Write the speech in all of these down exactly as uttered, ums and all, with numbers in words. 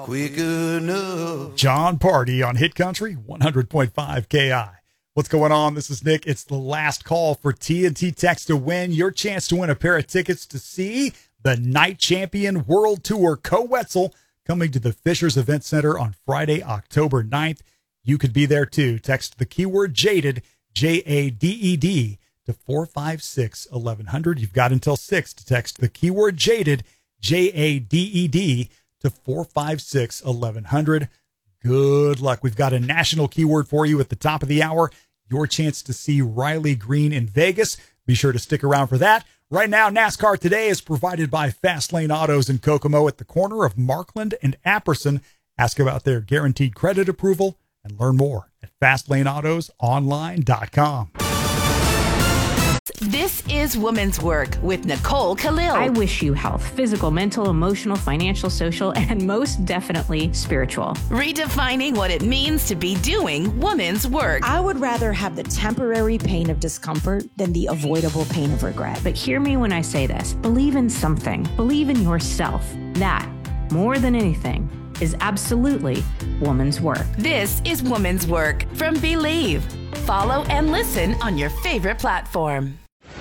quick enough. John Party on Hit Country one hundred point five K I. What's going on? This is Nick. It's the last call for T N T Text to win your chance to win a pair of tickets to see the Night Champion World Tour Co-Wetzel coming to the Fishers Event Center on Friday, October ninth. You could be there too. Text the keyword JADED, J A D E D, to four five six, eleven hundred. You've got until six to text the keyword JADED, J A D E D, to four five six, eleven hundred. Good luck. We've got a national keyword for you at the top of the hour. Your chance to see Riley Green in Vegas. Be sure to stick around for that. Right now, NASCAR Today is provided by Fastlane Autos in Kokomo at the corner of Markland and Apperson. Ask about their guaranteed credit approval and learn more at fastlane autos online dot com. This is Woman's Work with Nicole Khalil. I wish you health, physical, mental, emotional, financial, social, and most definitely spiritual. Redefining what it means to be doing woman's work. I would rather have the temporary pain of discomfort than the avoidable pain of regret. But hear me when I say this. Believe in something. Believe in yourself. That, more than anything, is absolutely woman's work. This is Woman's Work from Believe. Follow and listen on your favorite platform.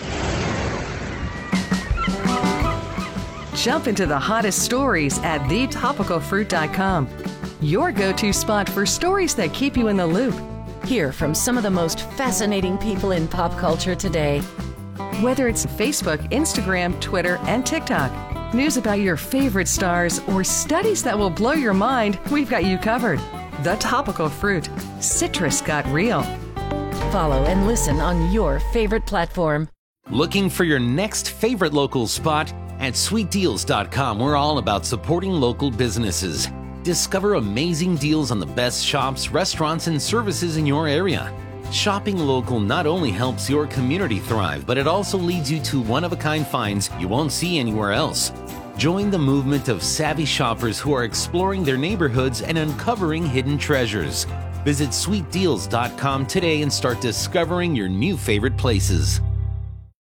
Jump into the hottest stories at the topical fruit dot com. Your go-to spot for stories that keep you in the loop. Hear from some of the most fascinating people in pop culture today. Whether it's Facebook, Instagram, Twitter, and TikTok, news about your favorite stars, or studies that will blow your mind, we've got you covered. The Topical Fruit. Citrus got real. Follow and listen on your favorite platform. Looking for your next favorite local spot? At sweet deals dot com, we're all about supporting local businesses. Discover amazing deals on the best shops, restaurants, and services in your area. Shopping local not only helps your community thrive, but it also leads you to one-of-a-kind finds you won't see anywhere else. Join the movement of savvy shoppers who are exploring their neighborhoods and uncovering hidden treasures. Visit sweet deals dot com today and start discovering your new favorite places.